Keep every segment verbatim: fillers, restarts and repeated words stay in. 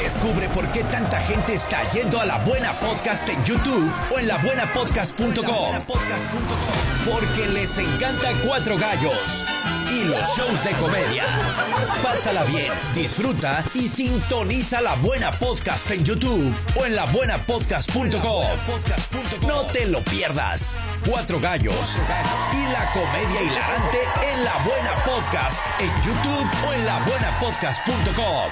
Descubre por qué tanta gente está yendo a La Buena Podcast en YouTube o en la buena podcast punto com. Porque les encanta Cuatro Gallos y los shows de comedia. Pásala bien, disfruta y sintoniza La Buena Podcast en YouTube o en la buena podcast punto com. No te lo pierdas. Cuatro Gallos y la comedia hilarante en La Buena Podcast en YouTube o en la buena podcast punto com.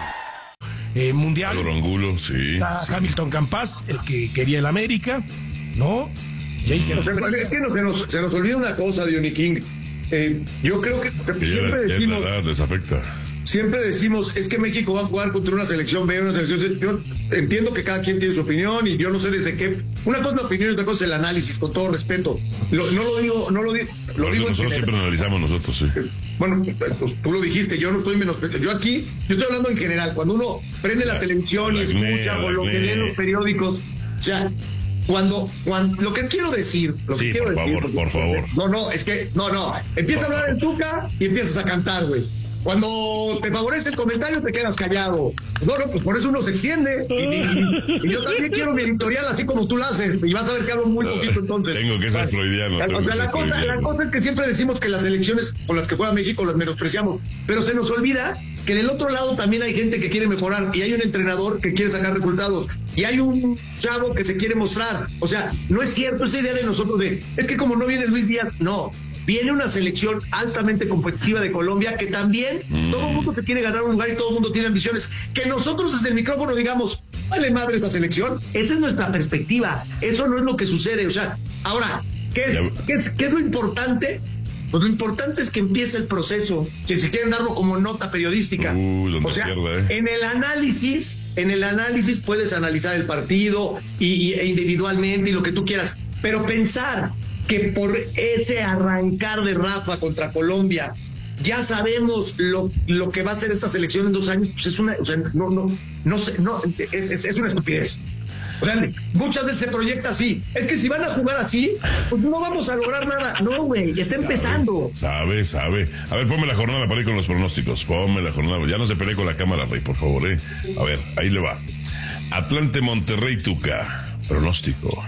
Eh, mundial. Angulo, sí. Está Hamilton Campas, el que quería el América, ¿no? Y ahí se o sea, es que no, se, nos, se nos olvida una cosa, Johnny King. Eh, yo creo que, que siempre ya, decimos... Ya les afecta. Siempre decimos, es que México va a jugar contra una selección B, una selección... Yo entiendo que cada quien tiene su opinión y yo no sé desde qué... Una cosa es la opinión y otra cosa es el análisis, con todo respeto. Lo, no lo digo... No lo digo, lo Por digo nosotros siempre analizamos nosotros, sí. Bueno, pues tú lo dijiste, yo no estoy menos... Yo aquí, yo estoy hablando en general. Cuando uno prende la, la televisión la y escucha la, o lo la, que lee en los periódicos, o sea... Cuando, cuando, lo que quiero decir, lo sí, que quiero por decir, favor, por favor. No, no, es que, no, no, empieza por a hablar favor. El Tuca y empiezas a cantar, güey. Cuando te favorece el comentario te quedas callado. No, no, pues por eso uno se extiende. Y, y, y yo también quiero mi editorial así como tú la haces. Y vas a ver que hablo muy poquito entonces. Tengo que ser freudiano. O sea, la cosa, la cosa es que siempre decimos que las elecciones con las que juega México las menospreciamos. Pero se nos olvida que del otro lado también hay gente que quiere mejorar. Y hay un entrenador que quiere sacar resultados. Y hay un chavo que se quiere mostrar. O sea, no es cierto esa idea de nosotros de, es que como no viene Luis Díaz, no. Viene una selección altamente competitiva de Colombia que también mm. todo el mundo se quiere ganar un lugar y todo el mundo tiene ambiciones. Que nosotros desde el micrófono digamos, vale madre esa selección, esa es nuestra perspectiva. Eso no es lo que sucede. O sea, ahora, ¿qué es, ¿qué es, qué es lo importante? Pues lo importante es que empiece el proceso, que si quieren darlo como nota periodística. Uh, o sea, mierda, eh. en el análisis, en el análisis puedes analizar el partido y, y, e individualmente y lo que tú quieras, pero pensar que por ese arrancar de Rafa contra Colombia ya sabemos lo, lo que va a hacer esta selección en dos años, pues es una, o sea, no, no, no, no es, es, es una estupidez. O sea, muchas veces se proyecta así. Es que si van a jugar así, pues no vamos a lograr nada. No, güey, está empezando. Sabe, sabe. A ver, ponme la jornada para ir con los pronósticos. Ponme la jornada. Ya no se pelee con la cámara, Rey, por favor, ¿eh? A ver, ahí le va. Atlante, Monterrey, Tuca. Pronóstico.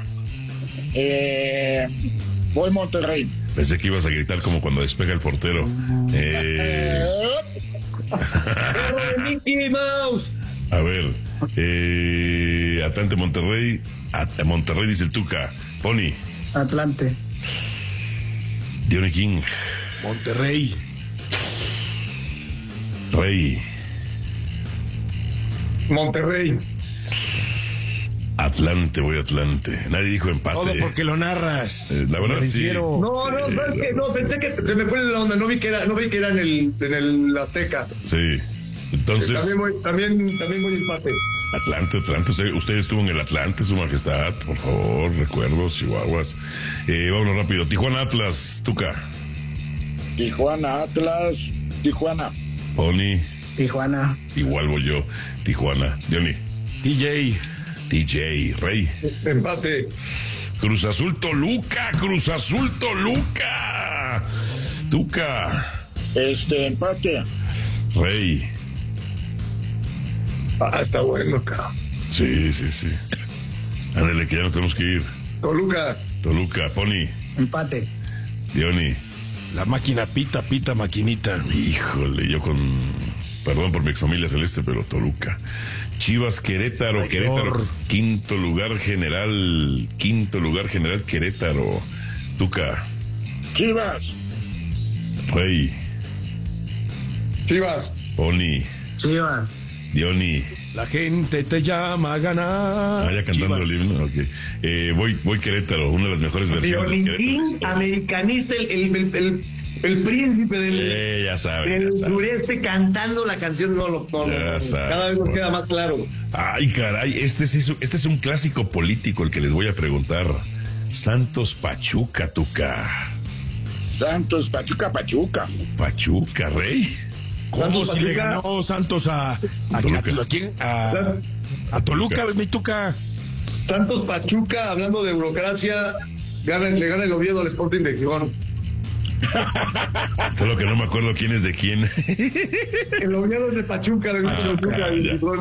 Eh, voy Monterrey. Pensé que ibas a gritar como cuando despega el portero. Eh... Mickey Mouse. A ver, eh, Atlante, Monterrey. At- Monterrey, dice el Tuca. Pony. Atlante. Johnny King. Monterrey. Rey. Monterrey. Atlante, voy a Atlante. Nadie dijo empate. Todo porque lo narras. Eh, la verdad, sí. No, no, sí, ¿sabes qué? No, pensé que se me fue la onda. No vi que era, no vi que era en el, en el Azteca. Sí. Entonces. Eh, también voy, también, también voy empate. Atlante, Atlante. Usted, usted estuvo en el Atlante, Su Majestad. Por favor, recuerdos, chihuahuas. Eh, vámonos rápido. Tijuana, Atlas, Tuca. Tijuana, Atlas, Tijuana. Pony. Tijuana. Igual voy yo. Tijuana. Johnny. T J. T J. Rey. Empate. Cruz Azul, Toluca. Cruz Azul, Toluca. Tuca. Este, empate. Rey. Ah, está bueno, cabrón. Sí, sí, sí. Ándale, que ya nos tenemos que ir. Toluca. Toluca, Pony. Empate. Johnny. La máquina pita, pita, maquinita. Híjole, yo con... Perdón por mi exfamilia celeste, pero Toluca. Chivas, Querétaro, Mayor. Querétaro. Quinto lugar general. Quinto lugar general, Querétaro. Tuca. Chivas. Rey. Chivas. Pony. Chivas. Johnny. La gente te llama a ganar. Ah, ya cantando Chivas. el himno. Okay. Eh, voy, voy Querétaro, una de las mejores versiones del Violín, Querétaro. americanista, el, el, el, el, el príncipe del, Eh, ya sabe, del ya sabe. sureste cantando la canción. No, no, no, Ya no, sabes, cada vez nos por- queda más claro. Ay, caray, este es, este es un clásico político el que les voy a preguntar. Santos Pachuca, Tuca. Santos, Pachuca, Pachuca. Pachuca, Rey. ¿Cómo Santos si le Pachuca? ganó Santos a, a, a, Toluca. a, quién? a, a Toluca, mi Tuca? Santos Pachuca, hablando de burocracia, gana, le gana el Oviedo al Sporting de Gijón. Solo que no me acuerdo quién es de quién. El Oviedo es de Pachuca, de Ah, Pachuca, ya.